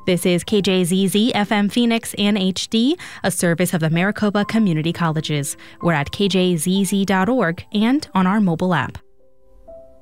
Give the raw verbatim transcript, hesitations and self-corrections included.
This is K J Z Z F M Phoenix and H D, a service of the Maricopa Community Colleges. We're at k j z z dot org and on our mobile app.